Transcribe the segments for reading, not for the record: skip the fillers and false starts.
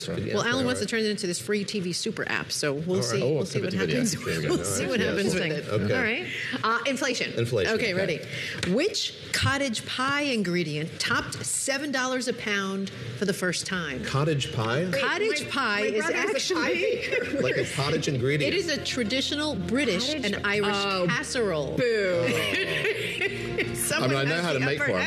Well, Alan wants to turn it into this free TV super app, so we'll see. Oh, We'll see what happens. We'll see what happens with it. Okay. All right. Inflation. Inflation. Okay, ready. Which cottage pie ingredient topped $7 a pound for the first time? Cottage pie? Cottage pie is actually Like a cottage ingredient. it is a traditional British and Irish casserole. Boo. I mean, I know how to make one.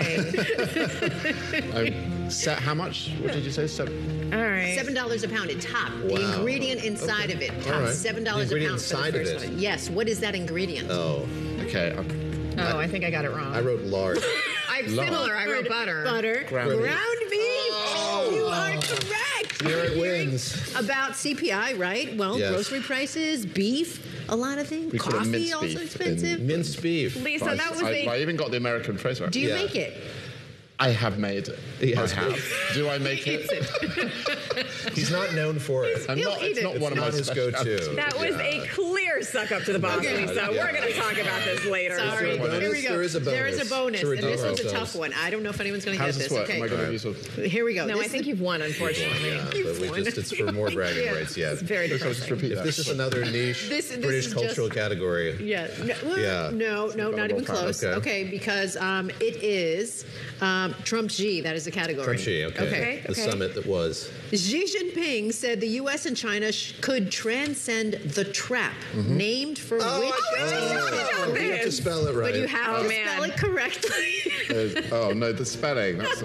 How much? What did you say? All right. $7 a pound. It topped. Wow. The ingredient inside of it topped All right. $7 The a ingredient pound for the inside of first it. one. Yes. What is that ingredient? Oh, I think I got it wrong. I wrote lard. I'm similar. I wrote butter. Butter. Ground beef. Oh. You are correct. Here it wins. About CPI, right? Well, Yes. grocery prices, beef, a lot of things. We call it Coffee minced also beef. expensive. Minced beef. Lisa, that was I even got the American phrase right. Do you Yeah. make it? I have made it. Yes. I have. Do I make it? He's not known for it. It's not one of my Not his go-to. specialties. That was a clear suck up to the boss, Lisa. Yeah. We're going to talk about this later. Sorry. bonus? Here we go. There is a There is a bonus. bonus to And this redeem one's a ourselves. tough one. I don't know if anyone's going to How get does this. this work? Okay. Am I going to be sort of... Here we go. No, I think you've won, unfortunately. Yeah, but it's for more bragging rights yet. It's very Let's just depressing. repeat If that. this is another niche This British is cultural just- category. Yeah. No, Yeah. no, not even close. Okay. Okay, because it is Trump Xi. That is the category. Trump Xi, okay. The Okay. summit that was. Xi Jinping said the U.S. and China could transcend the trap named for which We have to spell it right. But you have to man. spell it correctly. Oh, no, the spelling. That's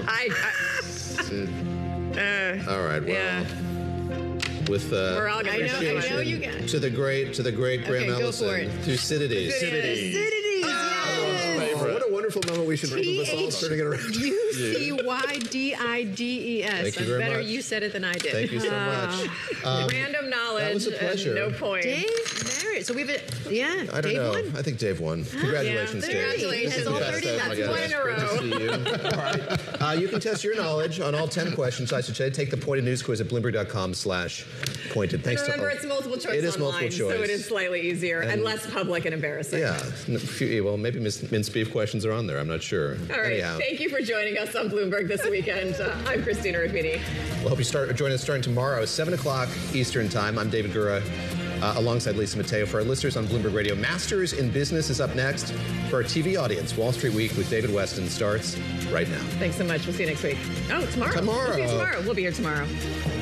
All right, well. Yeah. With We're all going to I know you got it. to the great Graham go Ellison, for it. Thucydides. Thucydides, yes. Oh, what a wonderful moment we should remember this all turning it around. Thucydides. Thank you very Better much. you said it than I did. Thank you so much. Random knowledge. that was a pleasure. And no point. Dave Merritt. So we've I don't Dave know. won. I think Dave won. Congratulations, Yeah, Dave. 30. Congratulations. He has all Yes, 30 that's left. my One guess. in a row. Good to see you. All right. You can test your knowledge on all 10 questions. I should say, take the Pointed News quiz at Bloomberg.com/pointed. Thanks Remember, to it's multiple choice It is online, multiple so choice. it is slightly easier and less public and embarrassing. Yeah. Well, maybe minced beef questions are on there. I'm not sure. All right. Anyhow, Thank you for joining us on Bloomberg this weekend. I'm Christina Rapini. we'll hope you join us starting tomorrow, 7 o'clock Eastern Time. I'm David Gura, alongside Lisa Mateo. For our listeners on Bloomberg Radio, Masters in Business is up next. For our TV audience, Wall Street Week with David Weston starts right now. Thanks so much. We'll see you next week. Oh, tomorrow. We'll see you tomorrow. We'll be here tomorrow.